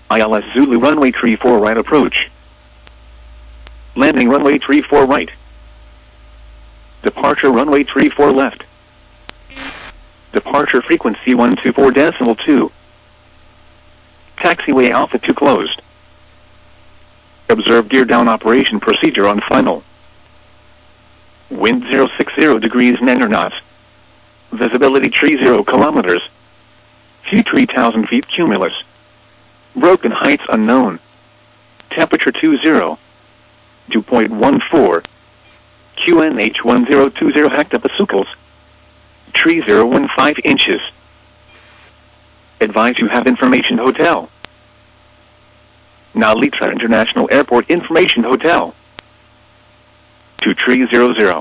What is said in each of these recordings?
ILS Zulu runway 34 right approach. Landing runway 34 right. Departure runway 34 left. Departure frequency 124.2. Taxiway Alpha 2 closed. Observe gear down operation procedure on final. Wind 060 degrees 9 knots. Visibility 30 kilometers. View 3,000 feet cumulus. Broken heights unknown. Temperature 20. 2.14. QNH 1020 hectopascals. 3015 inches. Advise you have information hotel. Nalitra International Airport Information Hotel. 2300.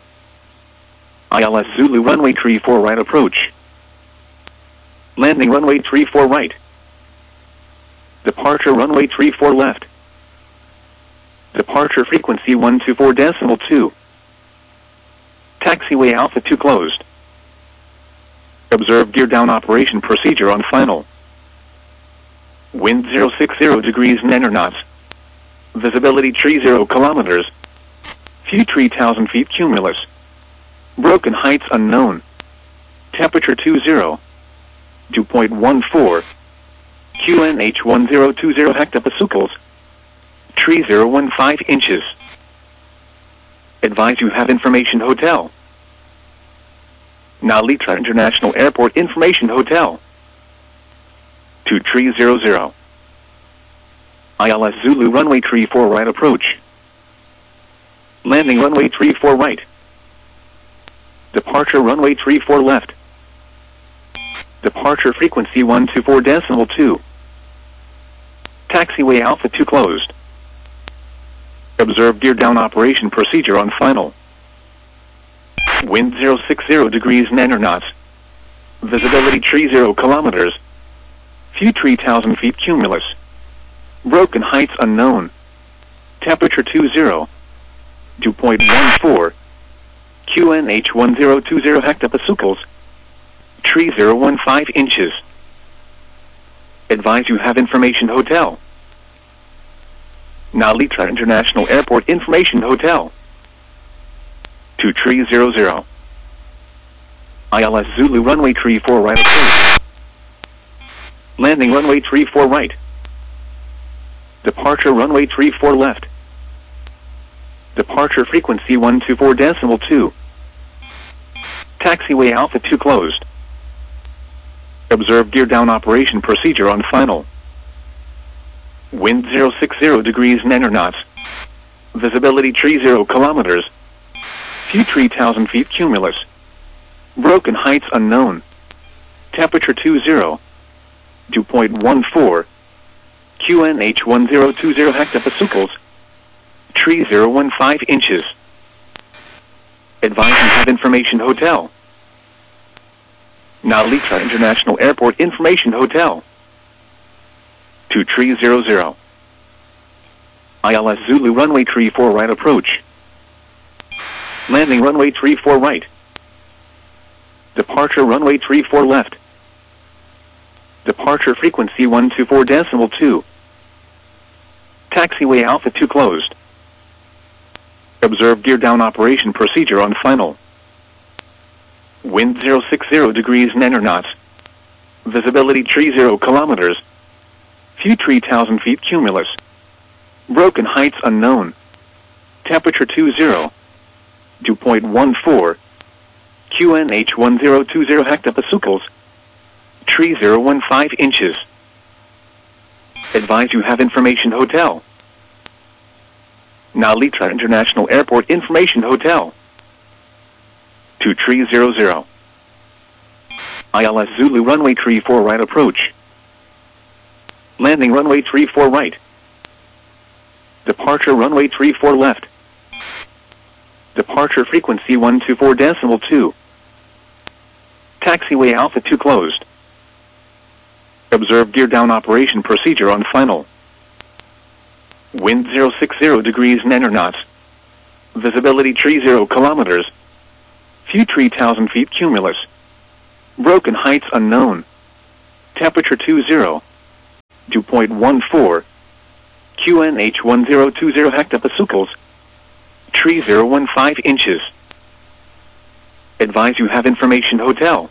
ILS Zulu runway 34 right approach. Landing runway 34 right. Departure runway 34 left. Departure frequency 124.2. Taxiway Alpha 2 closed. Observe gear down operation procedure on final. Wind 060 degrees 9 knots. Visibility 30 kilometers. View 3,000 feet cumulus. Broken heights unknown. Temperature 20. 2.14. QNH 1020 hectopascals. 3015 inches. Advise you have information hotel. Nalitra International Airport Information Hotel. 2300. ILS Zulu runway 34 right approach. Landing runway 34 right. Departure runway 34 left. Departure frequency 124.2. Taxiway Alpha 2 closed. Observe gear down operation procedure on final. Wind 060 degrees 9 knots. Visibility 30 kilometers. View 3,000 feet cumulus. Broken heights unknown. Temperature 20. 2.14. QNH 1020 hectopascals. 3015 inches. Advise you have information hotel. Nalitra International Airport Information Hotel. 2300. ILS Zulu runway 34 right approach. Landing runway 34 right. Departure runway 34 left. Departure frequency 124.2. Taxiway Alpha 2 closed. Observe gear down operation procedure on final. Wind 060 degrees 9 knots. Visibility 30 kilometers. View 3,000 feet cumulus. Broken heights unknown. Temperature 20. 2.14. QNH 1020 hectopascals. 3015 inches. Advise you have information hotel. Nalitra International Airport Information Hotel. 2300. ILS Zulu runway 34 right approach. Landing runway 34 right. Departure runway 34 left. Departure frequency 124.2. Taxiway Alpha 2 closed. Observe gear down operation procedure on final. Wind 060 degrees 9 knots. Visibility 30 kilometers. View 3,000 feet cumulus. Broken heights unknown. Temperature 20. 2.14. QNH 1020 hectopascals. 3015 inches. Advise you have information hotel. Nalitra International Airport Information Hotel. 2300. ILS Zulu runway 34 right approach. Landing runway 34 right. Departure runway 34 left. Departure frequency 124.2. Taxiway Alpha 2 closed. Observe gear down operation procedure on final. Wind 060 degrees 9 knots. Visibility 30 kilometers. View 3,000 feet cumulus. Broken heights unknown. Temperature 20. 2.14, QNH 1020 hectopascals, tree 015 inches. Advise you have information hotel.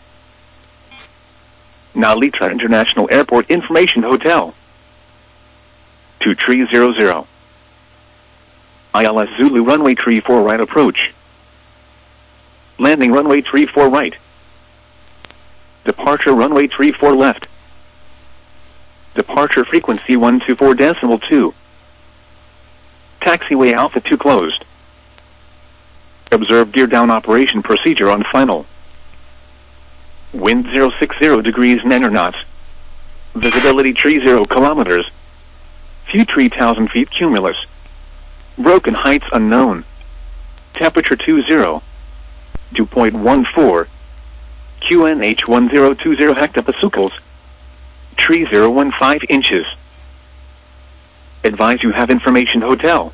Nalitra International Airport Information Hotel. To tree 00. ILS Zulu runway tree 4 right approach. Landing runway tree 4 right. Departure runway tree 4 left. Departure frequency 124.2. Taxiway Alpha 2 closed. Observe gear down operation procedure on final. Wind 060 degrees 9 knots. Visibility tree 0 kilometers. Few tree 1,000 feet cumulus. Broken heights unknown. Temperature 20. 2.14. QNH 1020 hectopascals. Tree 015 inches. Advise you have information hotel.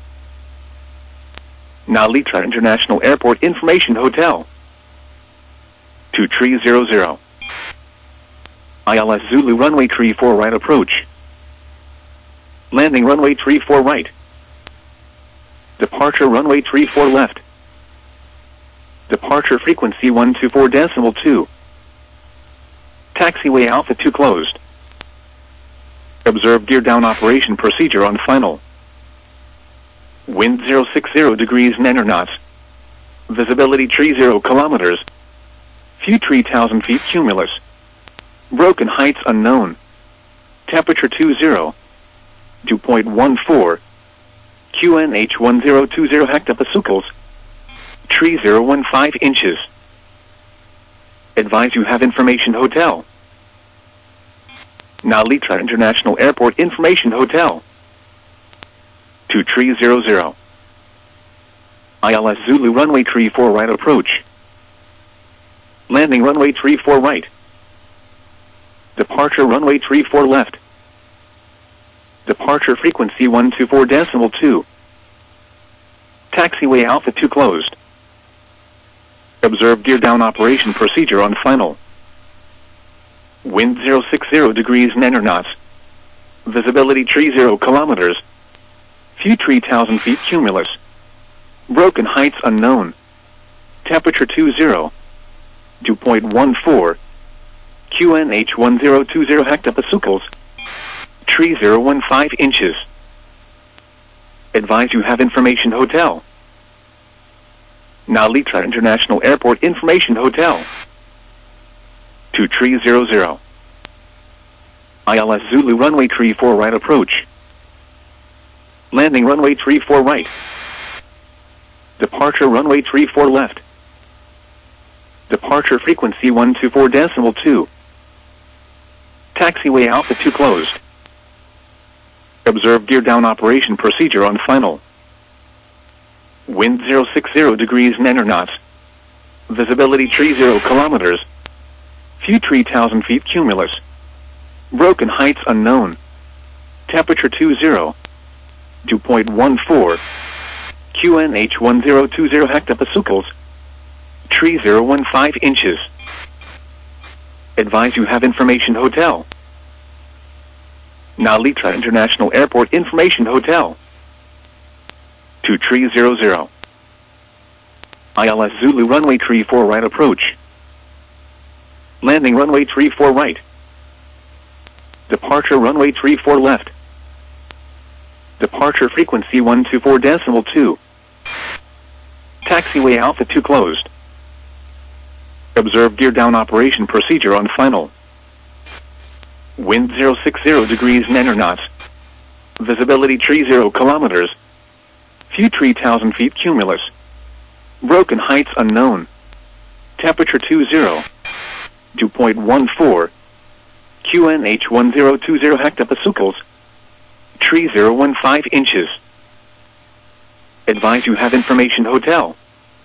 Nalitra International Airport Information Hotel. To tree 00. ILS Zulu runway tree 4 right approach. Landing runway tree 4 right. Departure runway tree 4 left. Departure frequency 124.2. Taxiway Alpha 2 closed. Observe gear down operation procedure on final. Wind 060 degrees 9 knots. Visibility tree 0 kilometers. Few tree 1,000 feet cumulus. Broken heights unknown. Temperature 20. 2.14. QNH 1020 hectopascals. Tree 015 inches. Advise you have information hotel. Nalitra International Airport Information Hotel. To tree 00. ILS Zulu runway tree 4 right approach. Landing runway tree 4 right. Departure runway tree 4 left. Departure frequency 124.2. Taxiway Alpha 2 closed. Observe gear down operation procedure on final. Wind 060 degrees 9 knots. Visibility tree 0 kilometers. Few tree 1,000 feet cumulus. Broken heights unknown. Temperature 20. 2.14. QNH 1020 hectopascals. Tree 015 inches. Advise you have information hotel. Nalitra International Airport Information Hotel. To tree 00. ILS Zulu runway tree 4 right approach. Landing runway tree 4 right. Departure runway tree 4 left. Departure frequency 124.2. Taxiway Alpha 2 closed. Observe gear down operation procedure on final. Wind 060 degrees 9 knots. Visibility tree 0 kilometers. Few tree 1,000 feet cumulus. Broken heights unknown. Temperature 20. 2.14. QNH 1020 hectopascals. Tree 015 inches. Advise you have information hotel. Nalitra International Airport Information Hotel. To tree 00. ILS Zulu runway tree 4 right approach. Landing runway tree 4 right. Departure runway tree 4 left. Departure frequency 124.2. Taxiway Alpha 2 closed. Observe gear down operation procedure on final. Wind 060 degrees 9 knots. Visibility tree 0 kilometers. Few tree 1,000 feet cumulus. Broken heights unknown. Temperature 20. 2.14. QNH 1020 hectopascals. Tree 015 inches. Advise you have information hotel.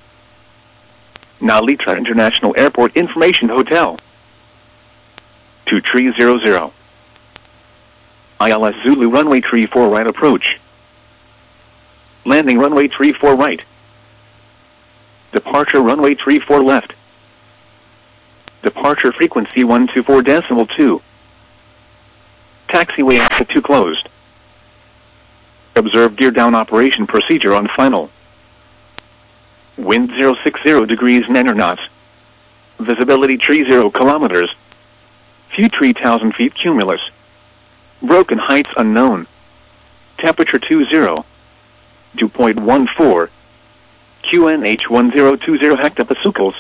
Nalitra International Airport Information Hotel. To tree 00. ILS Zulu runway tree 4 right approach. Landing runway tree 4 right. Departure runway tree 4 left. Departure frequency 124.2. Taxiway exit 2 closed. Observe gear down operation procedure on final. Wind 060 degrees 9 knots. Visibility 30 kilometers. Few 3,000 feet cumulus. Broken heights unknown. Temperature 20. Dew point 14. QNH 1020 hectopascals.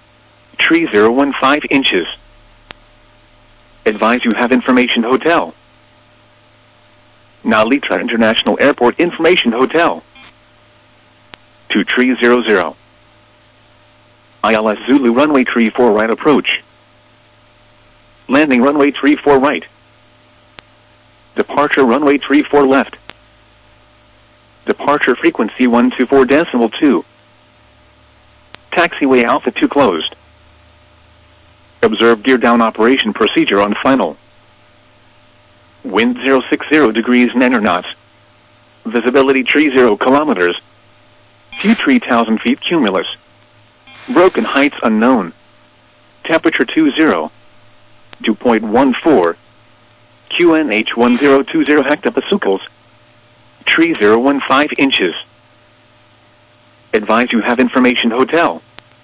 3015 inches. Advise you have information hotel. Nalitra International Airport Information Hotel. 2300. ILS Zulu runway 34 right approach. Landing runway 34 right. Departure runway 34 left. Departure frequency 124.2. Taxiway Alpha 2 closed. Observe gear down operation procedure on final. Wind 060 degrees 9 knots. Visibility 30 kilometers. Few 3,000 feet cumulus. Broken heights unknown. Temperature 20. Dew point 14. QNH 1020 hectopascals. 3015 inches. Advise you have information hotel.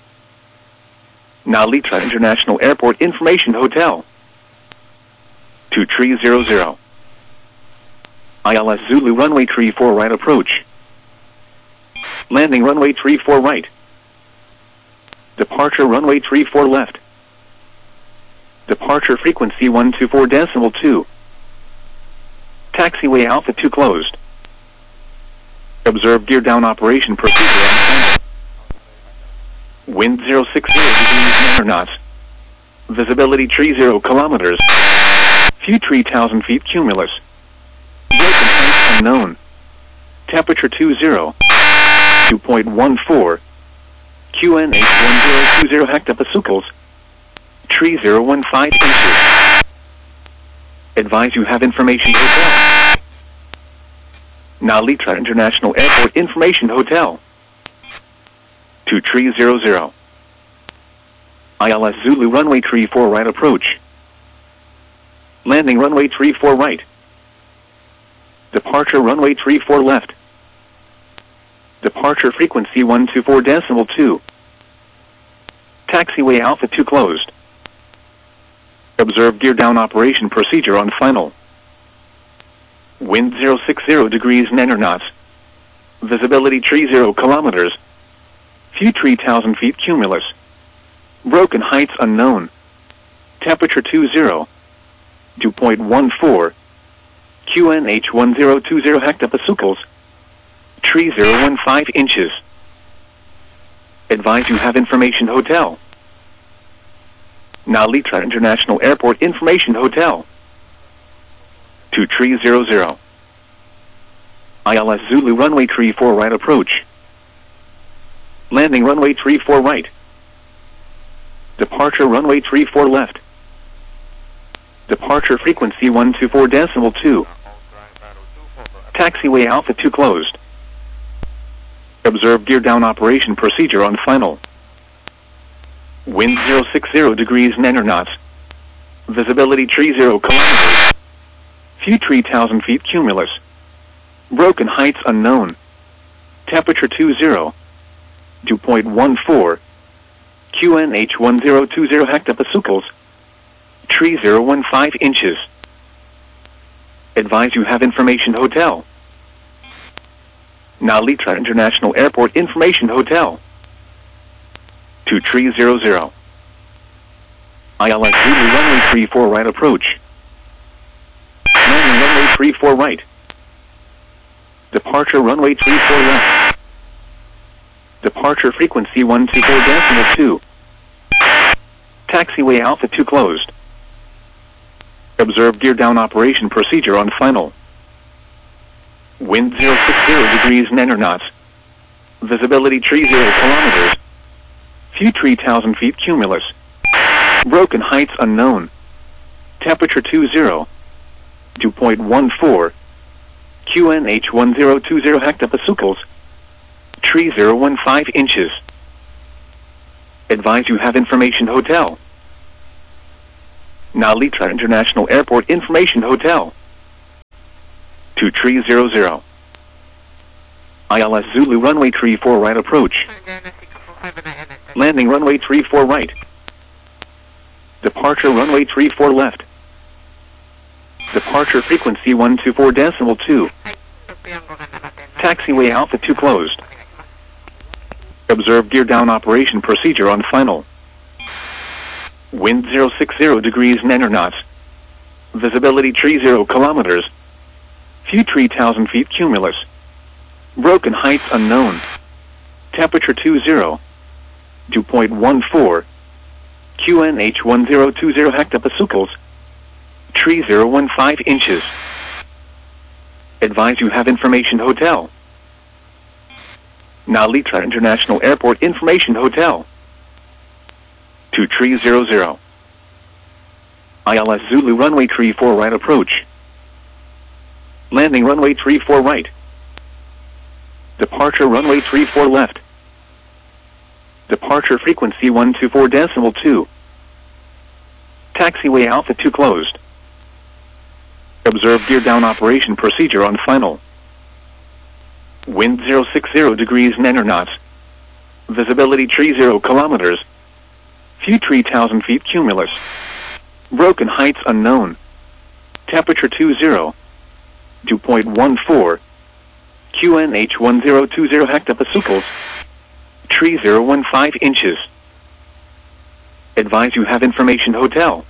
Nalitra International Airport Information Hotel. 2300. ILS Zulu runway 34 right approach. Landing runway 34 right. Departure runway 34 left. Departure frequency 124.2. Taxiway Alpha 2 closed. Observe gear down operation procedure on final. Wind 060 degrees 9 knots. Visibility 30 kilometers. Few 3,000 feet cumulus. Broken heights unknown. Temperature 20. Dew point 14. QNH 1020 hectopascals. 3015 inches. Advise you have information hotel. Nalitra International Airport Information Hotel. 2300. ILS Zulu runway 34 right approach. Landing runway 34 right. Departure runway 34 left. Departure frequency 124.2. Taxiway Alpha 2 closed. Observe gear down operation procedure on final. Wind 060 degrees 9 knots. Visibility 30 kilometers. Few 3,000 feet cumulus. Broken heights unknown. Temperature 20. Dew point 14. QNH 1020 hectopascals. 3015 inches. Advise you have information hotel. Nalitra International Airport Information Hotel. 2300. ILS Zulu runway 34 right approach. Landing runway 34 right. Departure runway 34 left. Departure frequency 124.2. Taxiway Alpha 2 closed. Observe gear down operation procedure on final. Wind 060 degrees 9 knots. Visibility 30 kilometers. Few 3,000 feet cumulus. Broken heights unknown. Temperature 20. Dew point 14. QNH 1020 hectopascals. 3015 inches. Advise you have information hotel. Nalitra International Airport Information Hotel. 2300. ILS Zulu runway 34 right approach. Landing runway 34 right. Departure runway 34 left. Departure frequency 124.2. Taxiway Alpha 2 closed. Observe gear down operation procedure on final. Wind 060 degrees 9 knots. Visibility 30 kilometers. Few 3,000 feet cumulus. Broken heights unknown. Temperature 20. Dew point 14. QNH 1020 hectopascals. 3015 inches. Advise you have information hotel. Nalitra International Airport Information Hotel. To Tree 00. ILS Zulu runway tree 4 right approach. Landing runway tree 4 right. Departure runway tree 4 left. Departure frequency 124.2. Taxiway Alpha 2 closed. Observe gear down operation procedure on final. Wind 060 degrees 9 knots. Visibility tree 0 kilometers. Few 3,000 feet cumulus. Broken heights unknown. Temperature 20. Dew point 14. QNH 1020 hectopascals. Tree 015 inches. Advise you have information hotel. Nalitra International Airport Information Hotel. To Tree 00. ILS Zulu runway tree 4 right approach. Landing runway tree 4 right. Departure runway tree 4 left. Departure frequency 124.2. Taxiway Alpha 2 closed. Observe gear down operation procedure on final. Wind 060 degrees 9 knots. Visibility tree 0 kilometers. Few 3,000 feet cumulus. Broken heights unknown. Temperature 20. Dew point 14. QNH 1020 hectopascals. Tree 015 inches. Advise you have information hotel.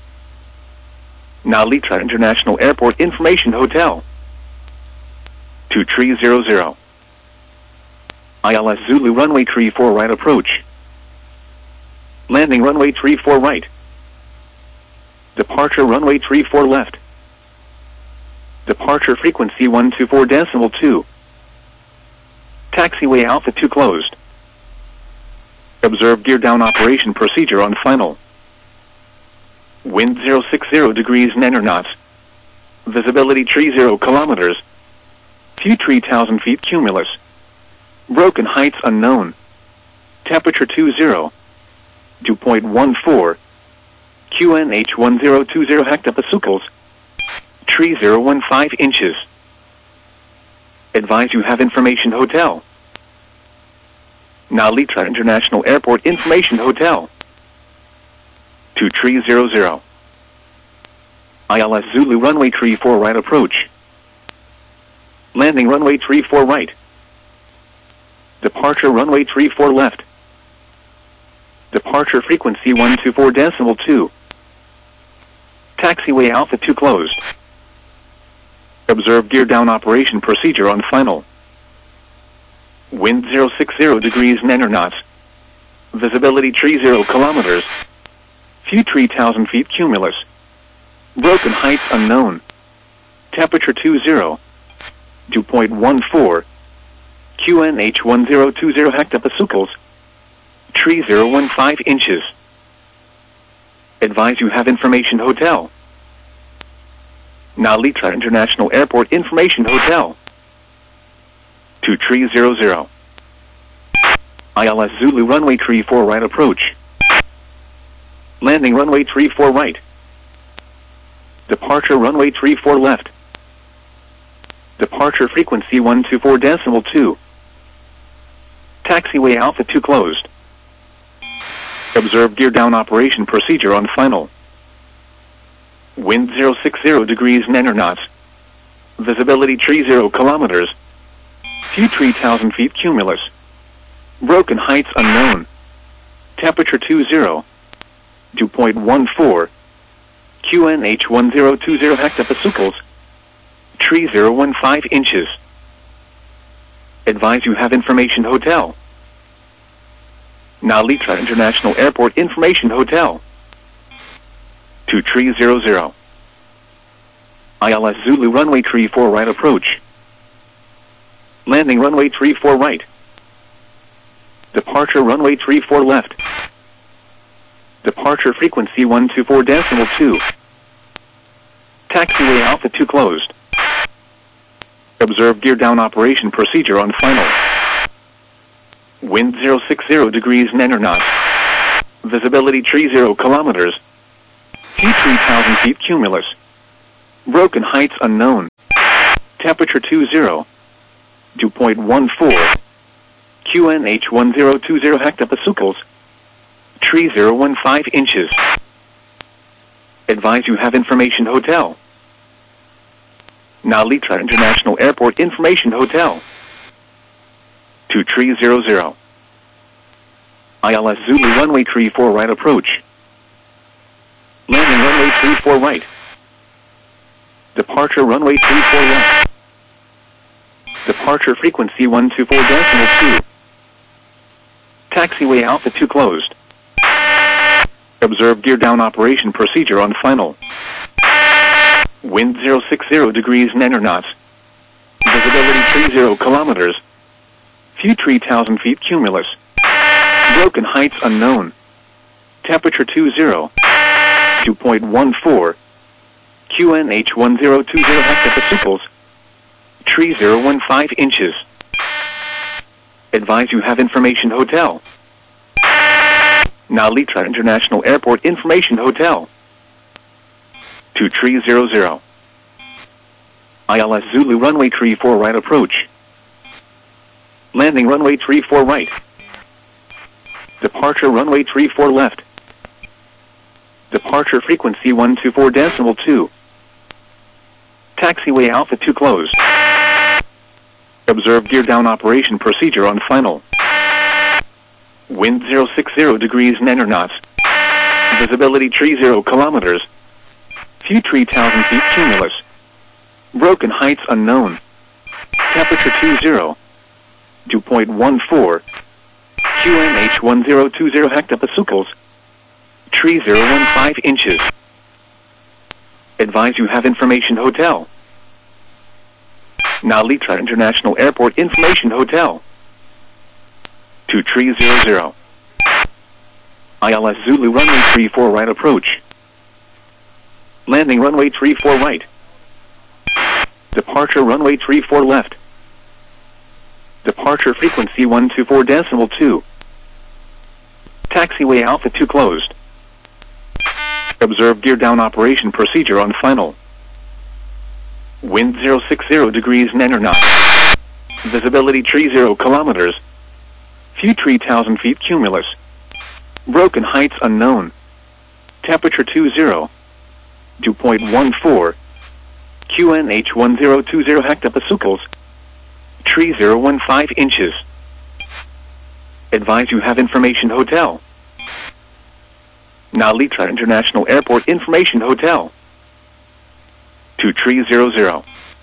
Nalitra International Airport Information Hotel. To Tree 00. ILS Zulu runway tree 4 right approach. Landing runway tree 4 right. Departure runway tree 4 left. Departure frequency 124.2. Taxiway Alpha 2 closed. Observe gear down operation procedure on final. Wind 060 degrees 9 knots. Visibility tree 0 kilometers. Few 3,000 feet cumulus. Broken heights unknown. Temperature 20. Dew point 14. QNH 1020 hectopascals. Tree 015 inches. Advise you have information hotel. Nalitra International Airport Information Hotel. To Tree 00. ILS Zulu runway tree 4 right approach. Landing runway tree 4 right. Departure runway tree 4 left. Departure frequency 124.2. Taxiway Alpha 2 closed. Observe gear down operation procedure on final. Wind 060 degrees 9 knots. Visibility tree 0 kilometers. Few 3,000 feet cumulus. Broken heights unknown. Temperature 20. Dew point 14. QNH 1020 hectopascals. Tree 015 inches. Advise you have information hotel. Nalitra International Airport Information Hotel. To Tree 00. ILS Zulu runway tree 4 right approach. Landing runway tree 4 right. Departure runway tree 4 left. Departure frequency 124.2. Taxiway Alpha 2 closed. Observe gear down operation procedure on final. Wind 060 degrees 9 knots. Visibility tree 0 kilometers. Few 3,000 feet cumulus. Broken heights unknown. Temperature 20. Dew point 14. QNH 1020 hectopascals. Tree 015 inches. Advise you have information hotel. Nalitra International Airport Information Hotel. To Tree 00. ILS Zulu runway tree 4 right approach. Landing runway tree 4 right. Departure runway tree 4 left. Departure frequency 124.2. Taxiway Alpha 2 closed. Observe gear down operation procedure on final. Wind 060 degrees 9 knots. Visibility tree 0 kilometers. Few 3,000 feet cumulus. Broken heights unknown. Temperature 20. Dew point 14. QNH 1020 hectopascals. Tree 015 inches. Advise you have information hotel. Nalitra International Airport Information Hotel. To Tree 00. ILS Zulu runway 34 right approach. Landing runway 34 right. Departure runway 34 left. Departure frequency 124.2. Taxiway Alpha 2 closed. Observe gear down operation procedure on final. Wind 060 degrees 9 knots. Visibility 30 kilometers. Few 3,000 feet cumulus. Broken heights unknown. Temperature 20. Dew point 14. QNH 1020 hectopascals. Tree 015 inches. Advise you have information hotel. Nalitra International Airport Information Hotel. To Tree 00. ILS Zulu runway 34 right approach. Landing runway 34 right. Departure runway 34 left. Departure frequency 124.2. Taxiway Alpha 2 closed. Observe gear down operation procedure on final. Wind 060 degrees 9 knots. Visibility 30 kilometers. Few 3,000 feet cumulus. Broken heights unknown. Temperature 20. Dew point 14. QNH 1020 hectopascals. Tree 015 inches. Advise you have information hotel. Nalitra International Airport Information Hotel. To Tree 00. ILS Zulu runway 34 right approach. Landing runway 34 right. Departure runway 34 left. Departure frequency 124.2. Taxiway Alpha 2 closed. Observe gear down operation procedure on final. Wind 060 degrees 9 knots. Visibility 30 kilometers. Few 3,000 feet cumulus. Broken heights unknown. Temperature 20. Dew point 14. QNH 1020 hectopascals. Tree 015 inches. Advise you have information hotel. Nalitra International Airport Information Hotel. To Tree 00.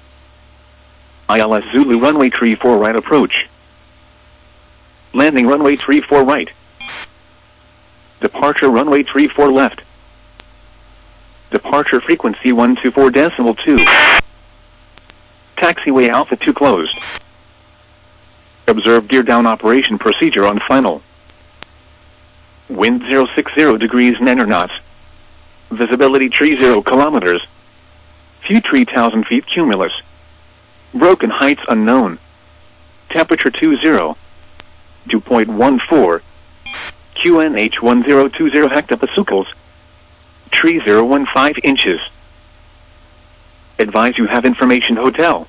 ILS Zulu runway 34 right approach. Landing runway 34 right. Departure runway 34 left. Departure frequency 124.2. Taxiway Alpha 2 closed. Observe gear down operation procedure on final. Wind 060 degrees 9 knots. Visibility 30 kilometers. Few 3,000 feet cumulus. Broken heights unknown. Temperature 20. Dew point 14. QNH 1020 hectopascals. Tree 015 inches. Advise you have information hotel.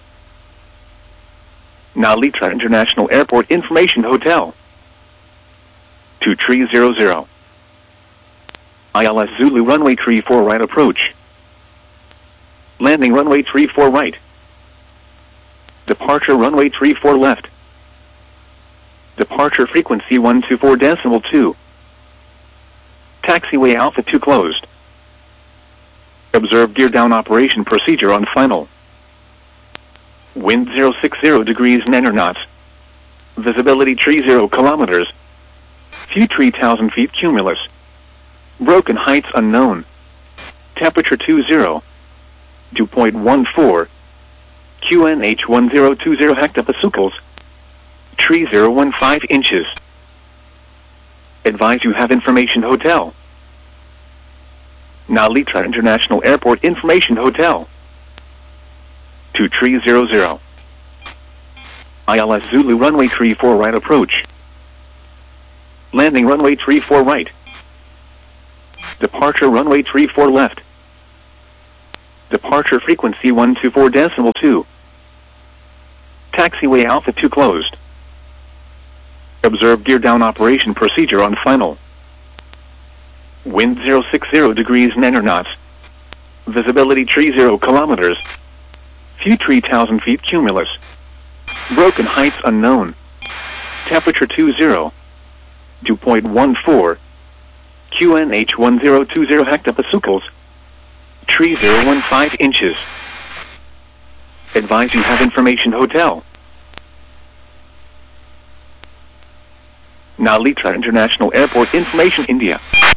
Nalitra International Airport Information Hotel. To Tree 00. ILS Zulu runway 34 right approach. Landing runway 34 right. Departure runway 34 left. Departure frequency 124.2. Taxiway Alpha 2 closed. Observe gear down operation procedure on final. Wind 060 degrees 9 knots. Visibility 30 kilometers. Few 3,000 feet cumulus. Broken heights unknown. Temperature 20. Dew point 14. QNH 1020 hectopascals. Tree 015 inches. Advise you have information hotel. Nalitra International Airport Information Hotel. To Tree 00. ILS Zulu runway 34 right approach. Landing runway 34 right. Departure runway 34 left. Departure frequency 124.2. Taxiway Alpha 2 closed. Observe gear down operation procedure on final. Wind 060 degrees 9 knots. Visibility 30 kilometers. Few 3,000 feet cumulus. Broken heights unknown. Temperature 20. 2.14. QNH 1020 hectopascals. 3015 inches. Advise you have information hotel. Nalitra International Airport information India.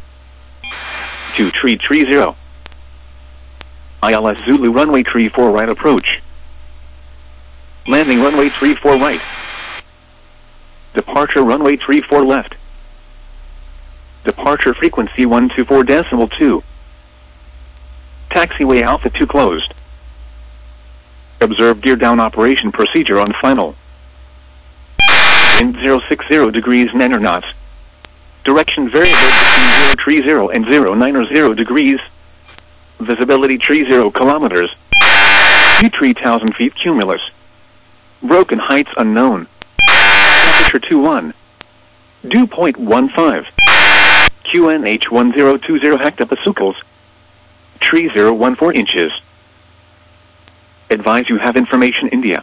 2330. ILS Zulu runway 34 right approach. Landing runway 34 right. Departure runway 34 left. Departure frequency 124.2. Taxiway Alpha 2 closed. Observe gear down operation procedure on final. Wind 060 degrees 9 knots. Direction variable between 030 and 090 degrees. Visibility 30 kilometers. Few 3,000 feet cumulus. Broken heights unknown. Temperature 21. Dew point 15. QNH 1020 hectopascals. 3014 inches. Advise you have information India.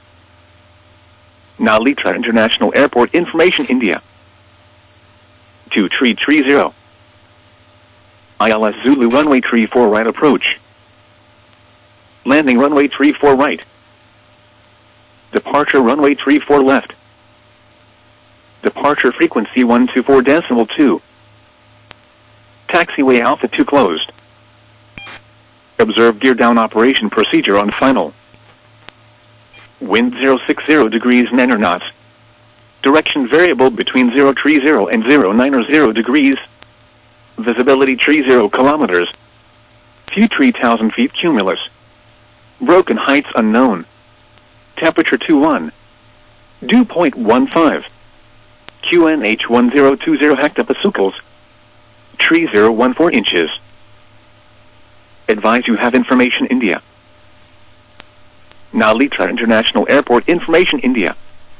Nalitra International Airport information India. 2330. ILS Zulu runway 34 right approach. Landing runway 34 right. Departure runway 34 left. Departure frequency 124.2. Taxiway Alpha 2 closed. Observe gear down operation procedure on final. Wind 060 degrees 9 knots. Direction variable between 030 and 090 degrees. Visibility 30 kilometers. Few 3,000 feet cumulus. Broken heights unknown. Temperature 21. Dew point 15. QNH 1020 hectopascals. 3014 inches. Advise you have information India. Nalitra International Airport information India.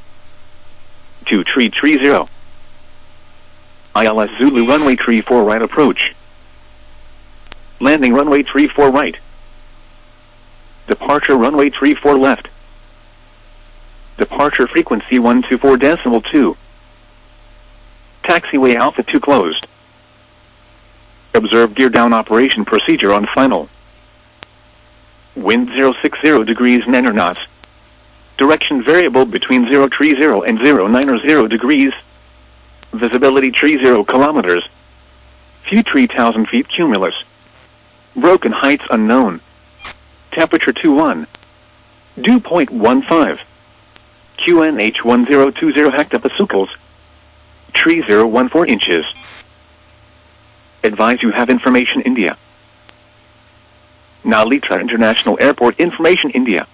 2330. ILS Zulu runway 34 right approach. Landing runway 34 right. Departure runway 34 left. Departure frequency 124.2. Taxiway Alpha 2 closed. Observe gear down operation procedure on final. Wind 060 degrees 9 knots. Direction variable between 030 and 090 degrees. Visibility 30 kilometers. Few 3,000 feet cumulus. Broken heights unknown. Temperature 21. Dew point 15. QNH 1020 hectopascals. 3014 inches. Advise you have information India. Nalitra International Airport information India.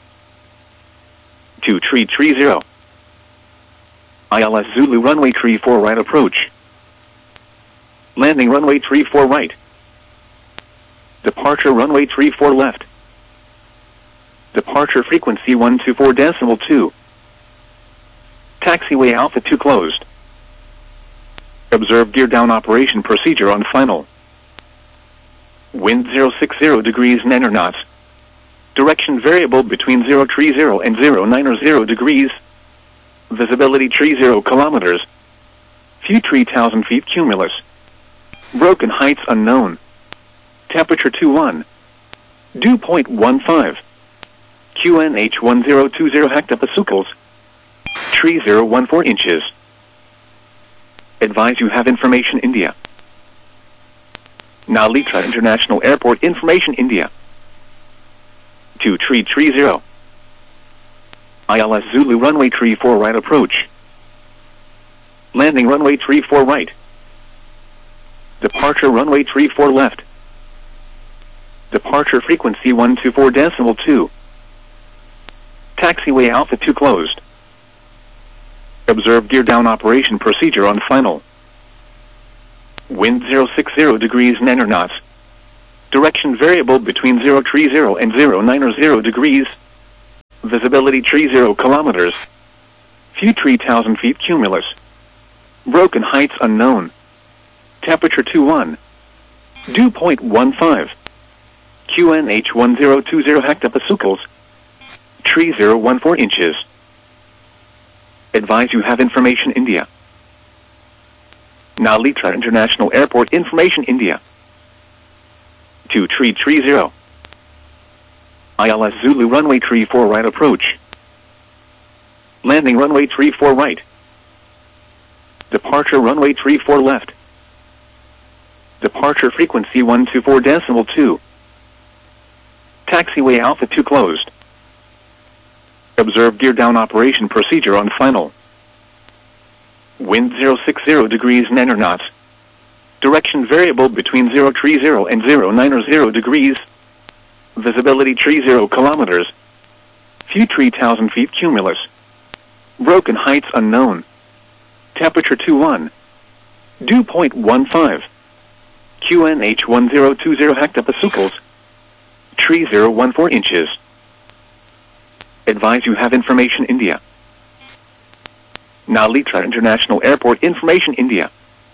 2330. ILS Zulu runway 34 right approach. Landing runway 34 right. Departure runway 34 left. Departure frequency 124.2. Taxiway Alpha 2 closed. Observe gear down operation procedure on final. Wind 060 degrees 9 knots. Direction variable between 030 and 090 degrees. Visibility 30 kilometers. Few 3,000 feet cumulus. Broken heights unknown. Temperature 21. Dew point 15. QNH 1020 hectopascals. 3014 inches. Advise you have information India. Nalitra International Airport information India. 2330. ILS Zulu runway 34 right approach. Landing runway 34 right. Departure runway 34 left. Departure frequency 124.2. Taxiway Alpha 2 closed. Observe gear down operation procedure on final. Wind 060 degrees 9 knots. Direction variable between 030 and 090 degrees. Visibility 30 kilometers. View 3,000 feet cumulus. Broken heights unknown. Temperature 21. Dew point 15. QNH 1020 hectopascals. 3014 inches. Advise you have information India. Now Litra International Airport information India. 2330. ILS Zulu runway 34 right approach. Landing runway 34 right. Departure runway 34 left. Departure frequency 124.2. Taxiway Alpha 2 closed. Observe gear down operation procedure on final. Wind 060 degrees 9 knots. Direction variable between 030 and 090 degrees. Visibility 30 kilometers. View 3,000 feet cumulus. Broken heights unknown. Temperature 21. Dew point 15. QNH 1020 hectopascals. 3014 inches. Advise you have information India. Now Litra International Airport information India.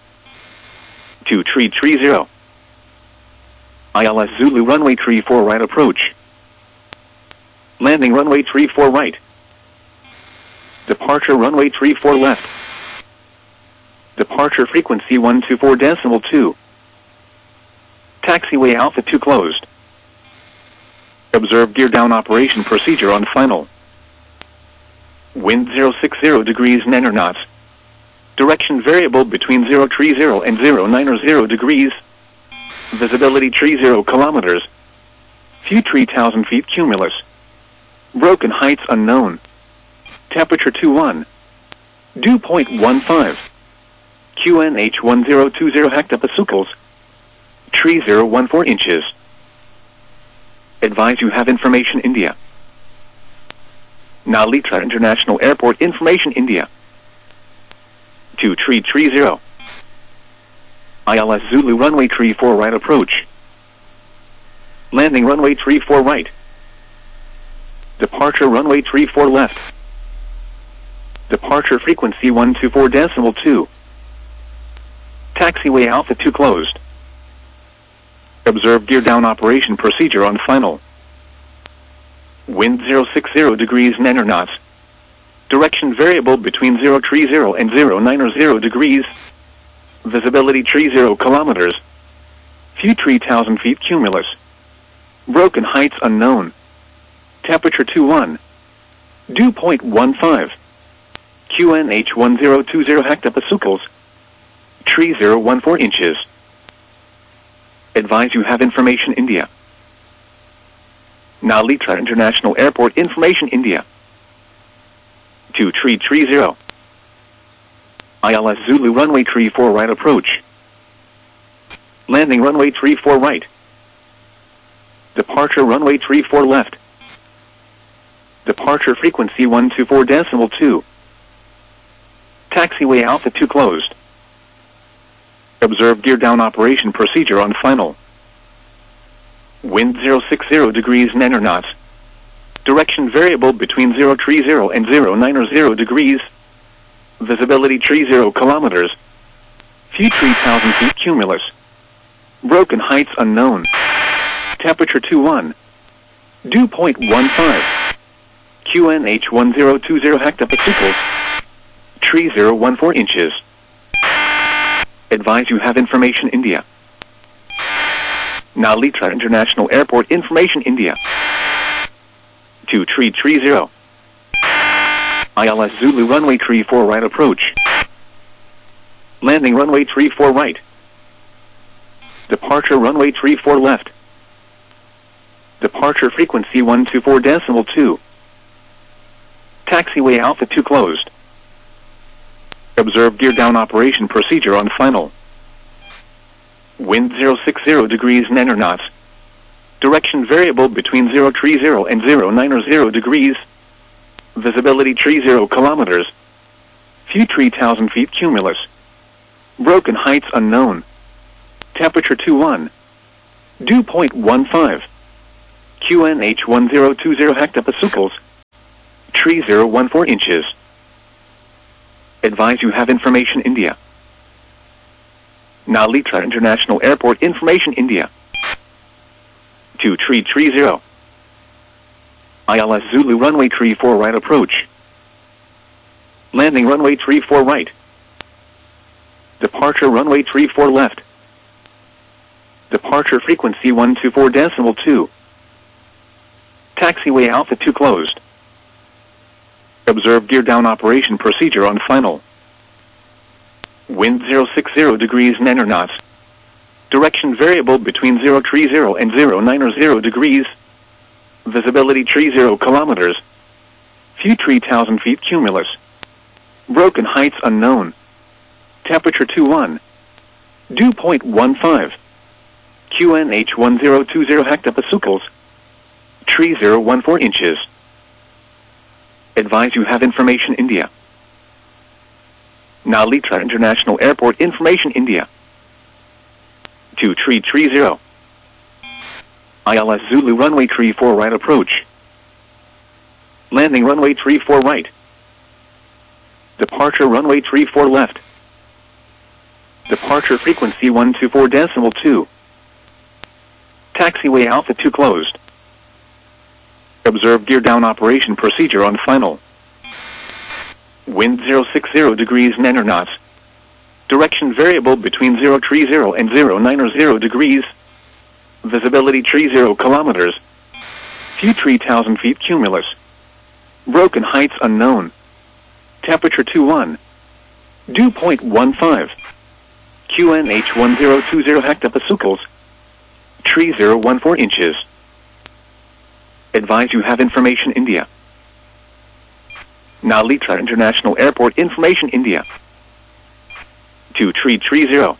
2330. ILS Zulu runway 34 right approach. Landing runway 34 right. Departure runway 34 left. Departure frequency 124.2. Taxiway Alpha 2 closed. Observe gear down operation procedure on final. Wind 060 degrees 9 knots. Direction variable between 030 and 090 degrees. Visibility 30 kilometers. View 3,000 feet cumulus. Broken heights unknown. Temperature 21. Dew point 15. QNH 1020 hectopascals. 3014 inches. Advise you have information India. Now Litra International Airport information India. 2330. ILS Zulu runway 34 right approach. Landing runway 34 right. Departure runway 34 left. Departure frequency 124.2. Taxiway Alpha 2 closed. Observe gear down operation procedure on final. Wind 060 degrees 9 knots. Direction variable between 030 and 090 degrees. Visibility 30 kilometers. View 3,000 feet cumulus. Broken heights unknown. Temperature 21. Dew point 15. QNH 1020 hectopascals. 3014 inches. Advise you have information India. Now Litra International Airport information India. 2330. ILS Zulu runway 34 right approach. Landing runway 34 right. Departure runway 34 left. Departure frequency 124.2. Taxiway Alpha 2 closed. Observe gear down operation procedure on final. Wind 060 degrees 9 knots. Direction variable between 030 and 090 degrees. Visibility 30 kilometers. View 3,000 feet cumulus. Broken heights unknown. Temperature 21. Dew point 15. QNH 1020 hectopascals. 3014 inches. Advise you have information India. Now Litra International Airport information India. 2330. ILS Zulu runway 34 right approach. Landing runway 34 right. Departure runway 34 left. Departure frequency 124.2. Taxiway Alpha 2 closed. Observe gear down operation procedure on final. Wind 060 degrees 9 knots. Direction variable between 030 and 090 degrees. Visibility 30 kilometers. View 3,000 feet cumulus. Broken heights unknown. Temperature 21. Dew point 15. QNH 1020 hectopascals. Tree 014 inches. Advise you have information India. Nalitra International Airport information India. To Tree 30. ILS Zulu runway 34 right approach. Landing runway 34 right. Departure runway 34 left. Departure frequency 124.2. Taxiway Alpha 2 closed. Observe gear down operation procedure on final. Wind 060 degrees 9 knots. Direction variable between 030 and 090 degrees. Visibility 30 kilometers. Few 3,000 feet cumulus. Broken heights unknown. Temperature 21. Dew point 15. QNH 1020 hectopascals. Tree 014 inches. Advise you have information India. Nalitra International Airport information India. To Tree 30. ILS Zulu runway 34 right approach. Landing runway 34 right. Departure runway 34 left. Departure frequency 124.2. Taxiway Alpha 2 closed. Observe gear down operation procedure on final. Wind 060 degrees 9 knots. Direction variable between 030 and 090 degrees. Visibility 30 kilometers. Few 3,000 feet cumulus. Broken heights unknown. Temperature 21. Dew point 15. QNH 1020 hectopascals. Tree 014 inches. Advise you have information India. Nalitra International Airport information India. To Tree 30.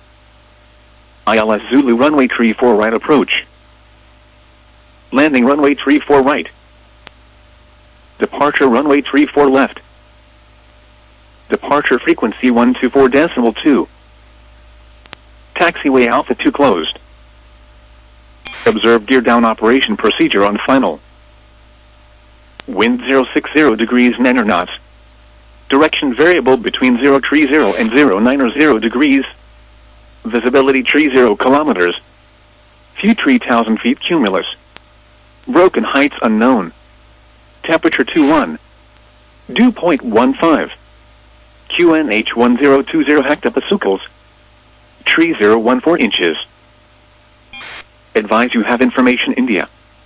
ILS Zulu runway 34 right approach. Landing runway 34 right. Departure runway 34 left. Departure frequency 124.2. Taxiway Alpha 2 closed. Observe gear down operation procedure on final. Wind 060 degrees 9 knots. Direction variable between 030 and 090 degrees. Visibility 30 kilometers. Few 3,000 feet cumulus. Broken heights unknown. Temperature 21. Dew point 15. QNH 1020 hectopascals. Tree 014 inches. Advise you have information India.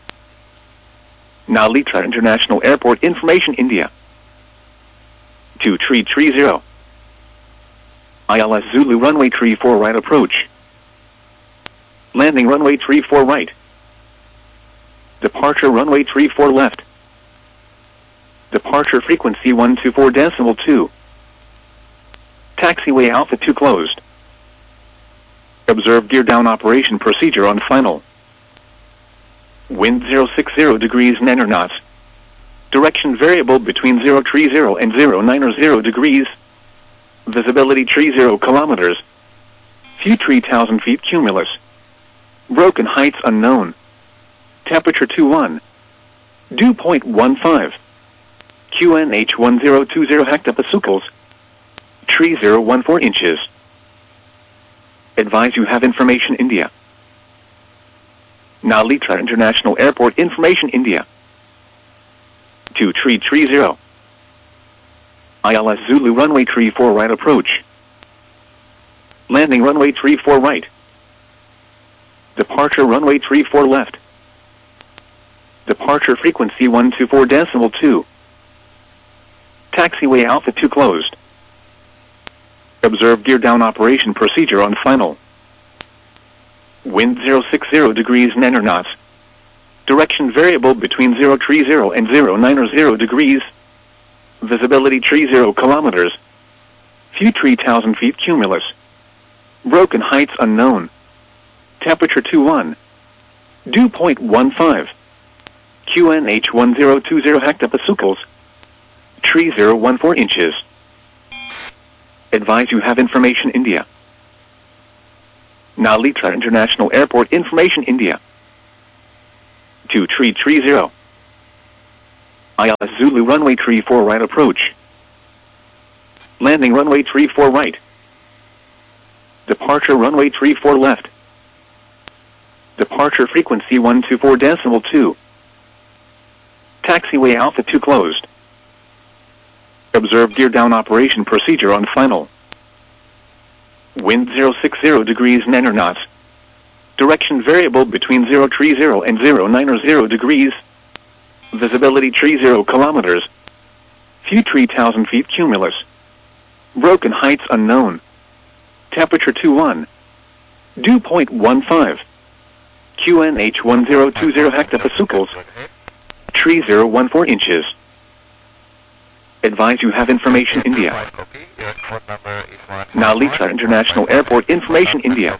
Nalitra International Airport information India. To Tree 30. ILS Zulu runway 34 right approach. Landing runway 34 right. Departure runway 34 left. Departure frequency 124.2. Taxiway Alpha 2 closed. Observe gear down operation procedure on final. Wind 060 degrees 9 knots. Direction variable between 030 and 090 degrees. Visibility 30 kilometers. Few 3,000 feet cumulus. Broken heights unknown. Temperature 21. Dew point 15. QNH 1020 hectopascals. Tree 014 inches. Advise you have information India. Nalitra International Airport information India. To Tree 30. ILS Zulu runway 34 right approach. Landing runway 34 right. Departure runway 34 left. Departure frequency 124.2. Taxiway Alpha 2 closed. Observe gear down operation procedure on final. Wind 060 degrees 9 knots. Direction variable between 030 and 090 degrees. Visibility 30 kilometers. Few 3,000 feet cumulus. Broken heights unknown. Temperature 21. Dew point 15. QNH 1020 hectopascals. Tree 014 inches. Advise you have information India. Nalitra International Airport information India. 2330. ILS Zulu runway 34 right approach. Landing runway 34 right. Departure runway 34 left. Departure frequency 124.2. Taxiway Alpha 2 closed. Observe gear down operation procedure on final. Wind 060 degrees 9 knots. Direction variable between 030 and 090 degrees. Visibility 30 kilometers. Few 3,000 feet cumulus. Broken heights unknown. Temperature 21. Dew point 15. QNH 1020 hectopascals. 3014 inches. Advise you have information India. Nalitra International Airport information India.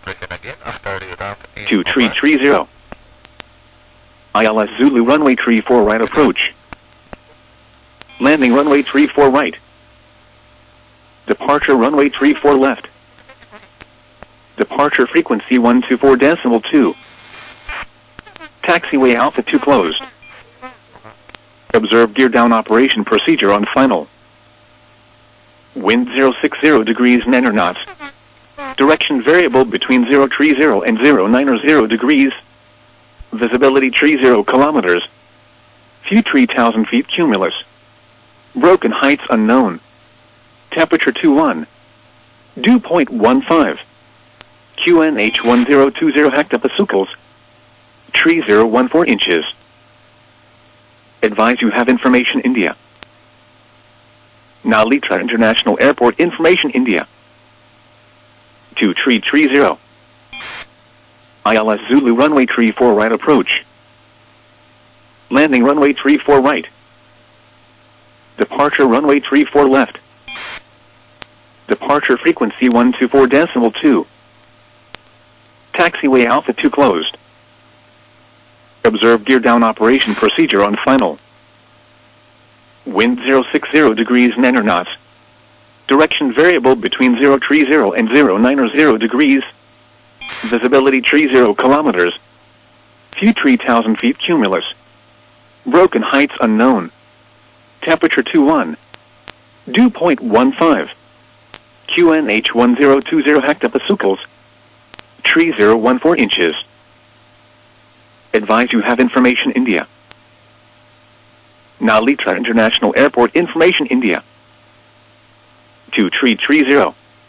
2330. ILS Zulu runway 34 right approach. Landing runway 34 right. Departure runway 34 left. Departure frequency 124.2. Taxiway Alpha 2 closed. Observe gear down operation procedure on final. Wind 060 degrees 9 knots. Direction variable between 030 and 090 degrees. Visibility 30 kilometers. Few 3,000 feet cumulus. Broken heights unknown. Temperature 21. Dew point 15. QNH 1020 hectopascals. 3014 inches. Advise you have information India. Nalitra International Airport information India. 2330. ILS Zulu runway 34 right approach. Landing runway 34 right. Departure runway 34 left. Departure frequency 124.2. Taxiway Alpha 2 closed. Observe gear down operation procedure on final. Wind 060 degrees 9 knots. Direction variable between 030 and 090 degrees. Visibility 30 kilometers. Few 3,000 feet cumulus. Broken heights unknown. Temperature 21. Dew point 15. QNH 1020 hectopascals. 3014 inches. Advise you have information India. Nalitra International Airport information India. 2330.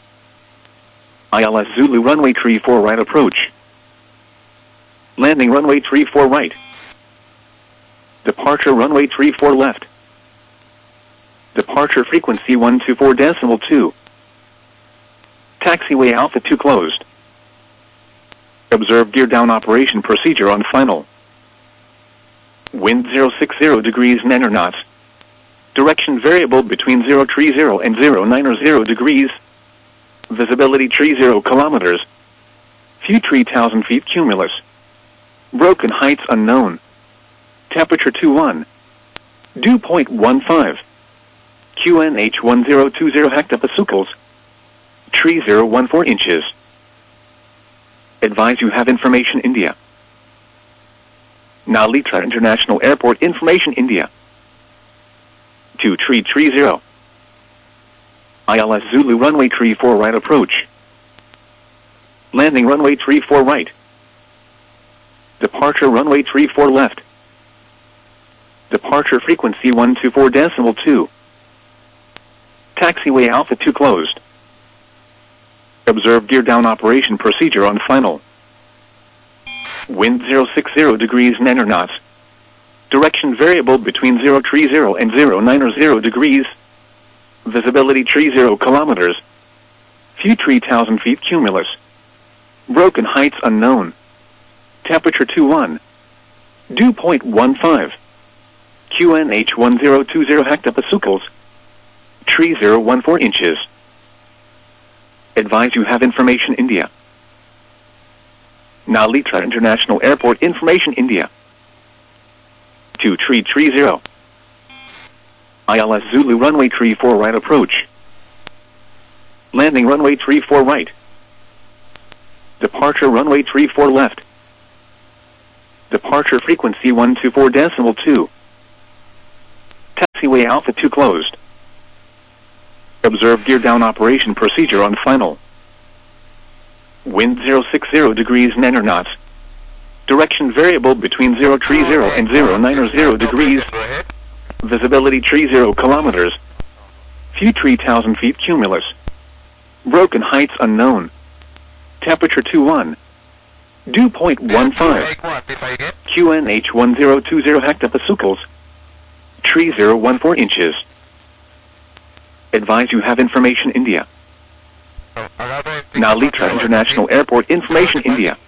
ILS Zulu runway 34 right approach. Landing runway 34 right. Departure runway 34 left. Departure frequency 124.2. Taxiway Alpha 2 closed. Observe gear down operation procedure on final. Wind 060 degrees 9 knots. Direction variable between 030 and 090 degrees. Visibility 30 kilometers. Few 3,000 feet cumulus. Broken heights unknown. Temperature 21. Dew point 15. QNH 1020 hectopascals. 3014 inches. Advise you have information India. Nalitra International Airport information India. 2330. ILS Zulu runway 34 right approach. Landing runway 34 right. Departure runway 34 left. Departure frequency 124.2. Taxiway Alpha 2 closed. Observe gear down operation procedure on final. Wind 060 degrees 9 knots. Direction variable between 030 and 090 degrees. Visibility 30 kilometers. Few 3,000 feet cumulus. Broken heights unknown. Temperature 21. Dew point 15. QNH 1020 hectopascals. 3014 inches. Advise you have information India. Nalitra International Airport information India. 2330. ILS Zulu runway 34 right approach. Landing runway 34 right. Departure runway 34 left. Departure frequency 124.2. Taxiway Alpha 2 closed. Observe gear down operation procedure on final. Wind 060 degrees 9 knots. Direction variable between 030 and 090 degrees. Visibility 30 kilometers. Few 3,000 feet cumulus. Broken heights unknown. Temperature 21. Dew point 15. QNH 1020 hectopascals. 3014 inches. Advise you have information India. Nalitra International Airport information India.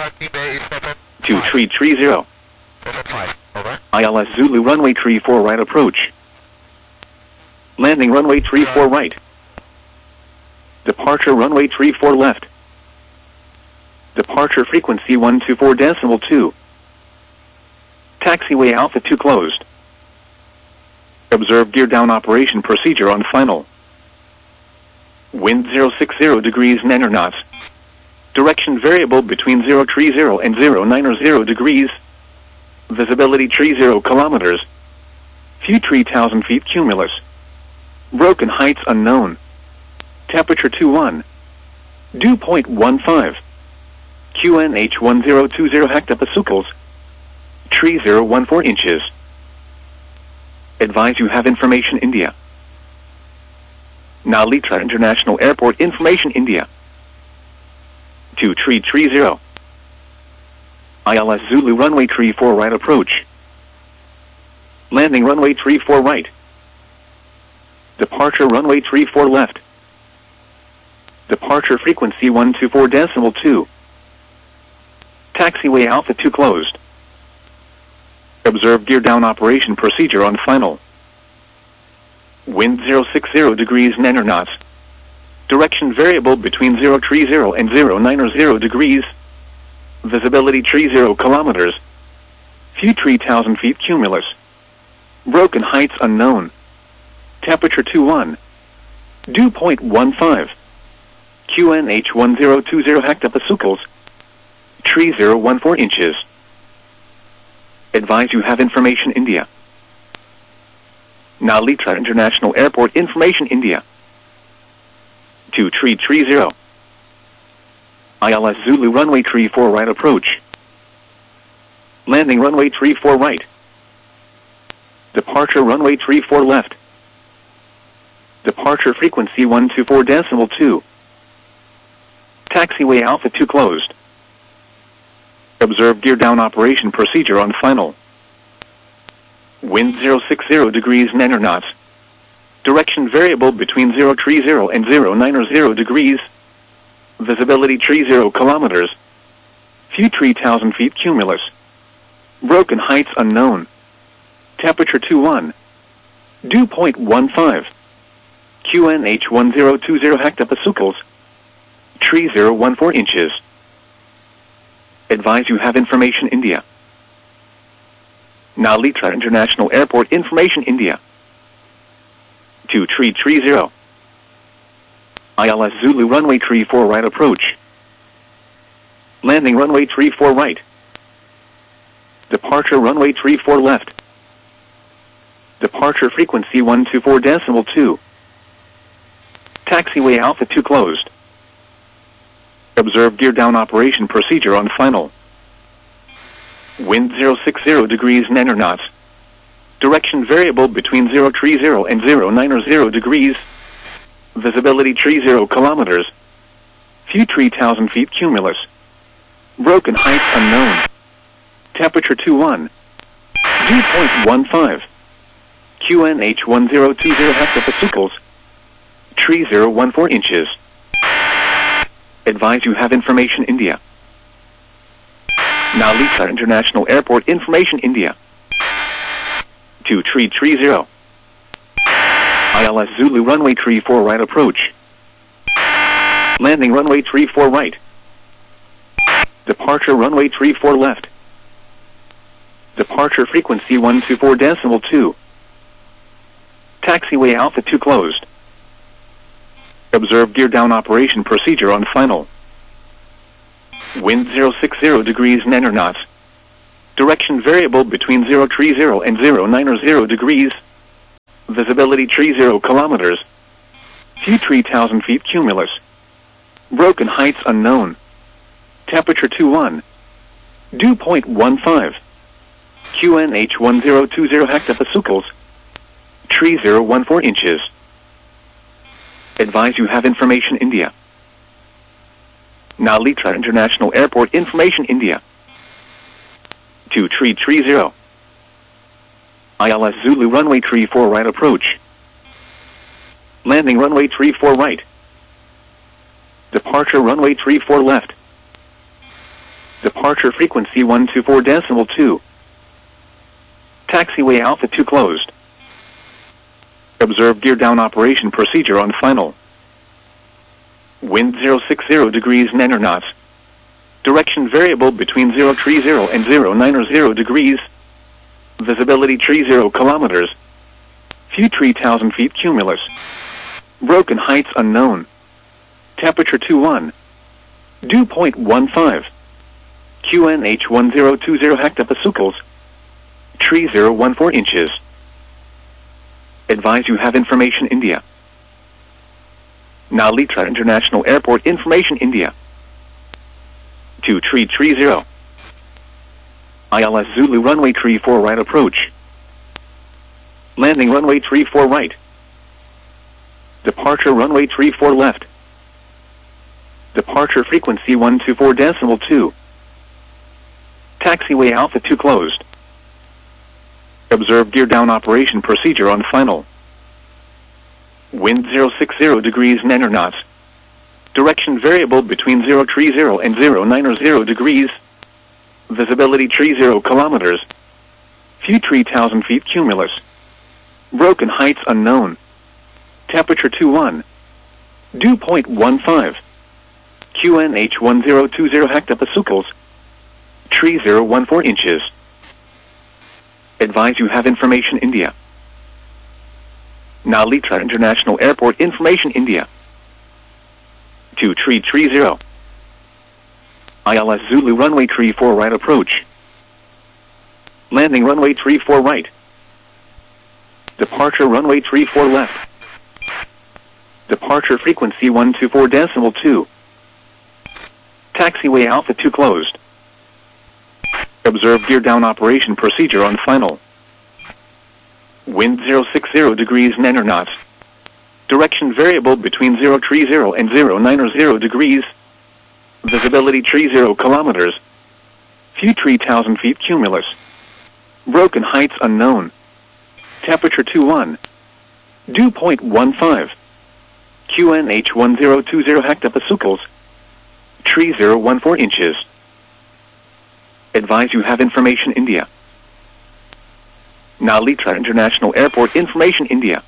2330. ILS Zulu runway 34 right approach. Landing runway 34 right. Departure runway 34 left. Departure frequency 124.2. Taxiway Alpha 2 closed. Observe gear down operation procedure on final. Wind 060 degrees 9 knots. Direction variable between 030 and 090 degrees. Visibility 30 kilometers. Few 3,000 feet cumulus. Broken heights unknown. Temperature 21. Dew point 15. QNH 1020 hectopascals. 3014 inches. Advise you have information India. Nalitra International Airport information India. 2330. ILS Zulu runway 34 right approach. Landing runway 34 right. Departure runway 34 left. Departure frequency 124.2. Taxiway Alpha 2 closed. Observe gear down operation procedure on final. Wind 060 degrees 9 knots. Direction variable between 030 and 090 degrees. Visibility 30 kilometers. Few 3,000 feet cumulus. Broken heights unknown. Temperature 21. Dew point 15. QNH 1020 hectopascals. 3014 inches. Advise you have information India. Nalitra International Airport information India. 2330. ILS Zulu runway 34 right approach. Landing runway 34 right. Departure runway 34 left. Departure frequency 124.2. Taxiway Alpha 2 closed. Observe gear down operation procedure on final. Wind 060 degrees 9 knots. Direction variable between 030 and 090 degrees. Visibility 30 kilometers. Few 3,000 feet cumulus. Broken heights unknown. Temperature 21. Dew point 15. QNH 1020 hectopascals. 3014 inches. Advise you have information India. Nalitra International Airport information India. 2330. ILS Zulu runway 34 right approach. Landing runway 34 right. Departure runway 34 left. Departure frequency 124.2. Taxiway Alpha 2 closed. Observe gear down operation procedure on final. Wind 060 degrees 9 knots. Direction variable between 030 and 090 degrees. Visibility 30 kilometers. Few 3,000 feet cumulus. Broken heights unknown. Temperature 21. Dew point 15. QNH 1020 hectopascals. 3014 inches. Advise you have information India. Nalitra International Airport information India. 2330. ILS Zulu runway 34 right approach. Landing runway 34 right. Departure runway 34 left. Departure frequency 124.2. Taxiway Alpha 2 closed. Observe gear down operation procedure on final. Wind 060 degrees 9 knots. Direction variable between 030 and 090 degrees. Visibility 30 kilometers. View 3,000 feet cumulus. Broken heights unknown. Temperature 21. Dew point 15. QNH 1020 hectopascals. 3014 inches. Advise you have information India. Nalitra International Airport information India. 2330. ILS Zulu runway 34 right approach. Landing runway 34 right. Departure runway 34 left. Departure frequency 124.2. Taxiway Alpha 2 closed. Observe gear down operation procedure on final. Wind 060 degrees 9 knots. Direction variable between 030 and 090 degrees. Visibility 30 kilometers. View 3,000 feet cumulus. Broken heights unknown. Temperature 21. Dew point 15. QNH 1020 hectopascals. 3014 inches. Advise you have information India. Nalitra International Airport information India. 2330. ILS Zulu runway 34 right approach. Landing runway 34 right. Departure runway 34 left. Departure frequency 124.2. Taxiway Alpha 2 closed. Observe gear down operation procedure on final. Wind 060 degrees 9 knots. Direction variable between 030 and 090 degrees. Visibility 30 kilometers. View 3,000 feet cumulus. Broken heights unknown. Temperature 21. Dew point 15. QNH 1020 hectopascals. 3014 inches. Advise you have information India. Nalitra International Airport information India. 2330. ILS Zulu runway 34 right approach. Landing runway 34 right. Departure runway 34 left. Departure frequency 124.2. Taxiway Alpha 2 closed. Observe gear down operation procedure on final. Wind 060 degrees 9 knots. Direction variable between 030 and 090 degrees. Visibility 30 kilometers. View 3,000 feet cumulus. Broken heights unknown. Temperature 21. Dew point 15. QNH 1020 hectopascals. 3014 inches. Advise you have information India. Nalitra International Airport information India.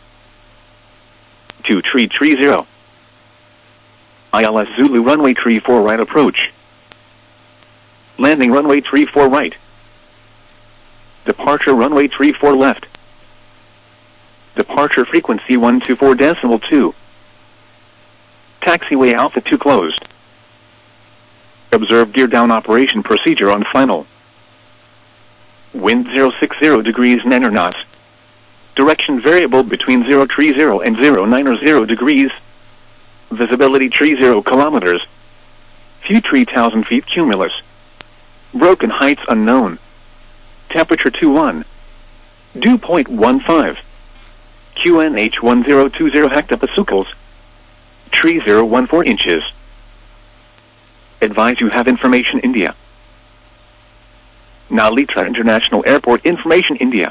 2330. ILS Zulu runway 34 right approach. Landing runway 34 right. Departure runway 34 left. Departure frequency 124.2. Taxiway Alpha 2 closed. Observe gear down operation procedure on final. Wind 060 degrees 9 knots. Direction variable between 030 and 090 degrees. Visibility 30 kilometers. View 3,000 feet cumulus. Broken heights unknown. Temperature 21. Dew point 15. QNH 1020 hectopascals. 3014 inches. Advise you have information India. Nalitra International Airport information India.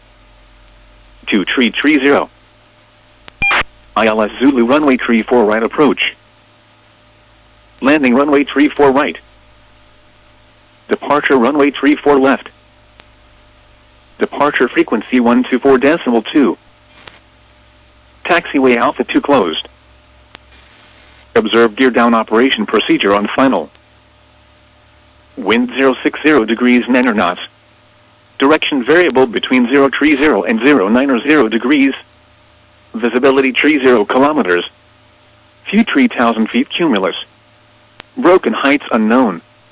2330. ILS Zulu runway 34 right approach. Landing runway 34 right. Departure runway 34 left. Departure frequency 124.2. Taxiway Alpha 2 closed. Observe gear down operation procedure on final. Wind 060 degrees 9 knots. Direction variable between 030 and 090 degrees. Visibility 30 kilometers. View 3,000 feet cumulus. Broken heights unknown.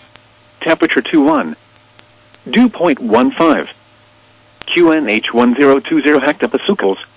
temperature 21. Dew point 15. QNH 1020 hectopascals.